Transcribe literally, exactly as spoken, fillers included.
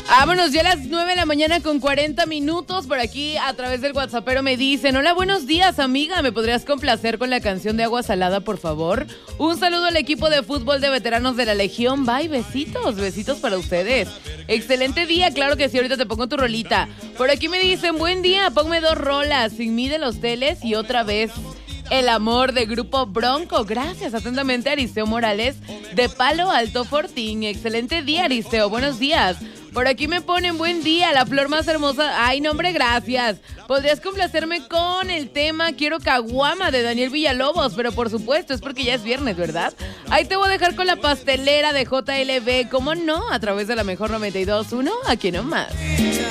Vámonos, ya a las nueve de la mañana con cuarenta minutos. Por aquí a través del WhatsAppero me dicen: hola, buenos días, amiga, ¿me podrías complacer con la canción de Agua Salada, por favor? Un saludo al equipo de fútbol de veteranos de la Legión. Bye, besitos, besitos para ustedes. Excelente día, claro que sí, ahorita te pongo tu rolita. Por aquí me dicen: buen día, ponme dos rolas, Sin mí de los Teles y otra vez El amor de Grupo Bronco. Gracias, atentamente, Aristeo Morales de Palo Alto Fortín. Excelente día, Aristeo, buenos días. Por aquí me ponen: buen día, la flor más hermosa. Ay, no, hombre, gracias. ¿Podrías complacerme con el tema Quiero Caguama de Daniel Villalobos? Pero por supuesto, es porque ya es viernes, ¿verdad? Ahí te voy a dejar con La Pastelera de J L B. ¿Cómo no? A través de la mejor noventa y dos punto uno, aquí nomás.